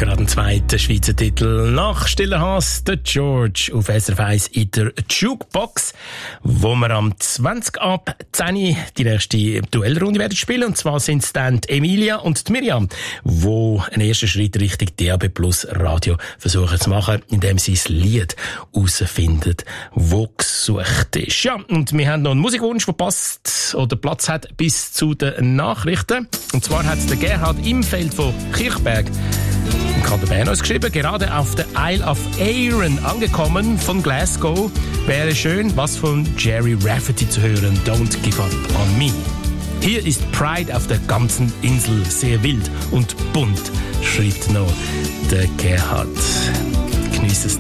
Gerade ein zweiter Schweizer Titel nach Stiller Hass, der George auf SRF 1 in der Jukebox, wo wir am 20 ab 10 die nächste Duellrunde werden spielen. Und zwar sind es dann die Emilia und die Miriam, die einen ersten Schritt Richtung DAB Plus Radio versuchen zu machen, indem sie das Lied herausfinden, das gesucht ist. Ja, und wir haben noch einen Musikwunsch, der passt oder Platz hat bis zu den Nachrichten. Und zwar hat der Gerhard Imfeld von Kirchberg im Kanton Bern uns geschrieben, gerade auf der Isle of Arran angekommen von Glasgow. Wäre schön, was von Jerry Rafferty zu hören. Don't give up on me. Hier ist Pride auf der ganzen Insel. Sehr wild und bunt, schreibt noch der Gerhard. Genießt es.